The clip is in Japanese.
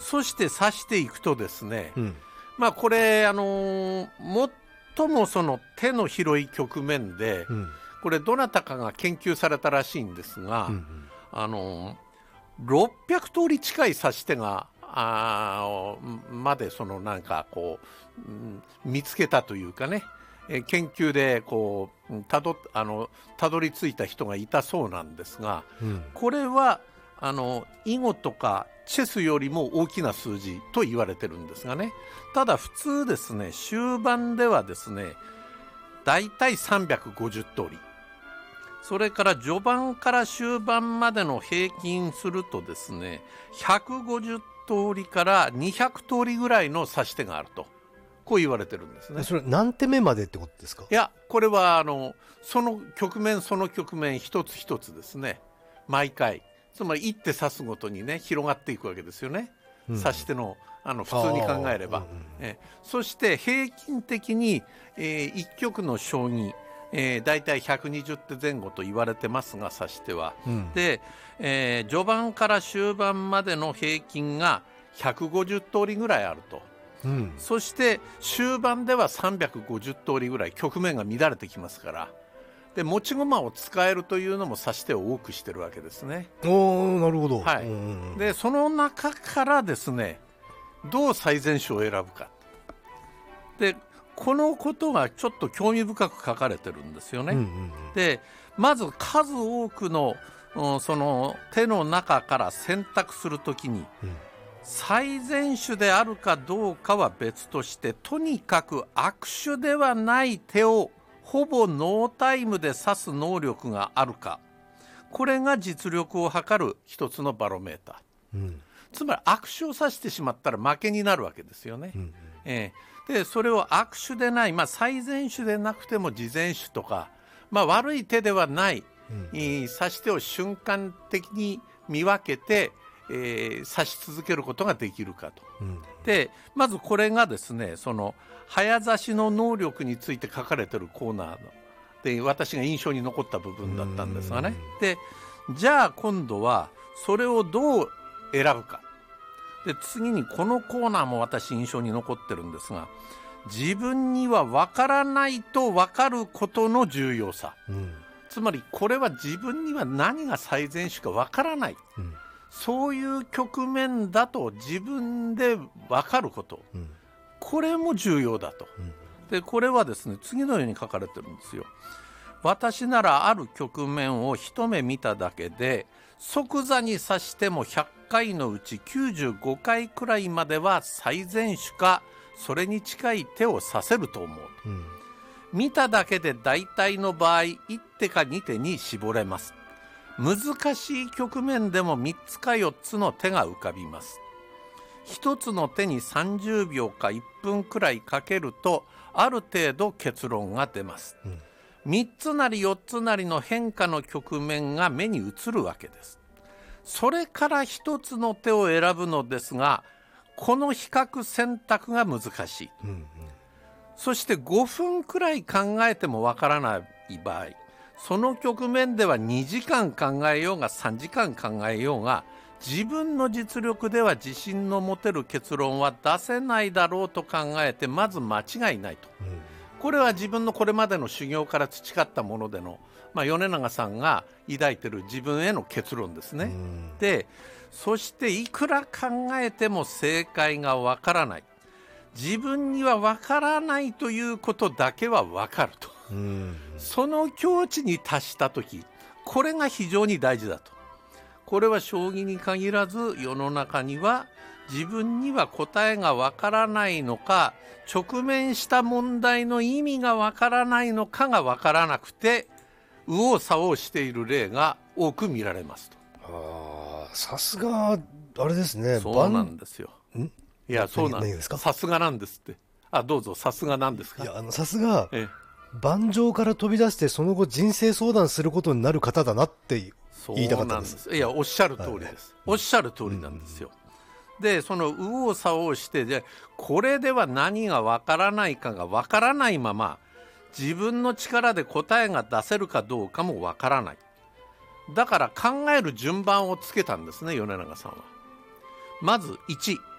そして指していくとですね、 うんこれ最もその手の広い局面で、 うんこれどなたかが研究されたらしいんですが、 うん 600通り近い指し手がまでそのなんかこう、見つけたというかね、研究でこうたどり着いた人がいたそうなんですが、 うんこれは囲碁とかチェスよりも大きな数字と言われてるんですがね、ただ普通ですね、終盤ではですねだいたい350通り、それから序盤から終盤までの平均するとですね150通りから200通りぐらいの指し手があると、こう言われてるんですね。 それ何手目までってことですか？ いや、これはその局面その局面一つ一つですね、毎回つまり一手指すごとにね広がっていくわけですよね、 うん指し手の普通に考えれば、そして平均的に、1局の将棋、だいたい120手前後と言われてますが、指し手は、で、序盤から終盤までの平均が150通りぐらいあると、そして終盤では350通りぐらい局面が乱れてきますから、で持ち駒を使えるというのも指し手を多くしてるわけですね。 なるほど。 でその中からですねどう最善手を選ぶか、でこのことがちょっと興味深く書かれてるんですよね。でまず数多くの、その手の中から選択するときに、最善手であるかどうかは別として、とにかく悪手ではない手をほぼノータイムで指す能力があるか、これが実力を測る一つのバロメーター、つまり悪手を指してしまったら負けになるわけですよね。でそれを悪手でない、最善手でなくても次善手とか、悪い手ではない、指し手を瞬間的に見分けて、指し続けることができるかと、でまずこれがですねその早指しの能力について書かれているコーナーで私が印象に残った部分だったんですがね。でじゃあ今度はそれをどう選ぶか、で次にこのコーナーも私印象に残ってるんですが、自分には分からないと分かることの重要さ、つまりこれは自分には何が最善手か分からない、そういう局面だと自分で分かること、これも重要だと、でこれはですね次のように書かれてるんですよ。私ならある局面を一目見ただけで即座に指しても100回のうち95回くらいまでは最善手かそれに近い手を指せると思う、見ただけで大体の場合1手か2手に絞れます。難しい局面でも3つか4つの手が浮かびます。1つの手に30秒か1分くらいかけるとある程度結論が出ます、3つなり4つなりの変化の局面が目に映るわけです。それから1つの手を選ぶのですが、この比較選択が難しい、そして5分くらい考えてもわからない場合、その局面では2時間考えようが3時間考えようが自分の実力では自信の持てる結論は出せないだろうと考えてまず間違いないと、これは自分のこれまでの修行から培ったものでの、米長さんが抱いている自分への結論ですね。でそしていくら考えても正解がわからない、自分にはわからないということだけはわかると、その境地に達した時、これが非常に大事だと。これは将棋に限らず世の中には自分には答えがわからないのか、直面した問題の意味がわからないのかがわからなくて右往左往している例が多く見られますと。 さすがあれですね。 そうなんですよ。いやそうなんですか。 さすがなんですって。どうぞ。さすがなんですか。 いやさすが盤上から飛び出してその後人生相談することになる方だなって言いたかったんです。 いやおっしゃる通りです、おっしゃる通りなんですよ、でその右往左往してでこれでは何がわからないかがわからないまま自分の力で答えが出せるかどうかもわからない。だから考える順番をつけたんですね、米長さんは。まず1、